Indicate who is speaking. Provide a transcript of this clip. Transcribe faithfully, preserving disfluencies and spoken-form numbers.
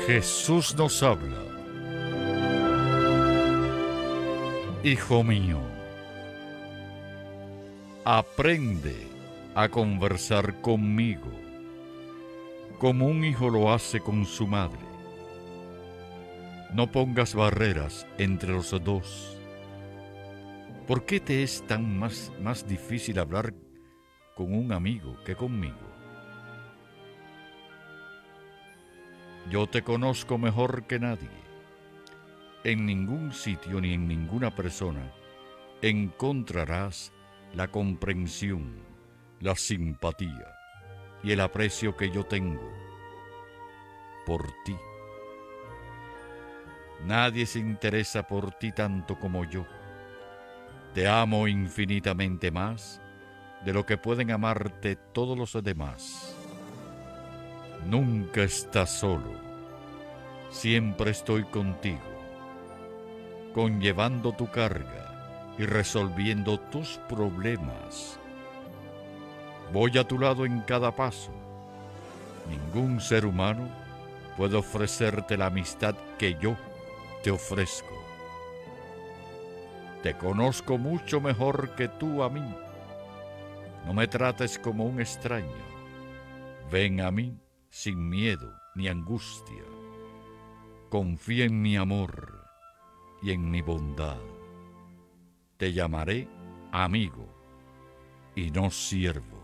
Speaker 1: Jesús nos habla. Hijo mío, aprende a conversar conmigo, como un hijo lo hace con su madre. No pongas barreras entre los dos. ¿Por qué te es tan más, más difícil hablar con un amigo que conmigo? Yo te conozco mejor que nadie. En ningún sitio ni en ninguna persona encontrarás la comprensión, la simpatía y el aprecio que yo tengo por ti. Nadie se interesa por ti tanto como yo. Te amo infinitamente más de lo que pueden amarte todos los demás. Nunca estás solo. Siempre estoy contigo, conllevando tu carga y resolviendo tus problemas. Voy a tu lado en cada paso. Ningún ser humano puede ofrecerte la amistad que yo te ofrezco. Te conozco mucho mejor que tú a mí. No me trates como un extraño. Ven a mí sin miedo ni angustia. Confía en mi amor y en mi bondad. Te llamaré amigo y no siervo.